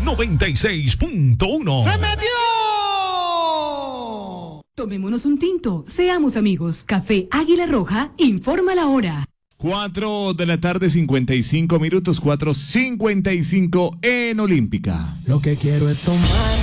96.1. ¡Se metió! Tomémonos un tinto, seamos amigos. Café Águila Roja informa la hora. 4 de la tarde, 55 minutos, 4:55 en Olímpica. Lo que quiero es tomar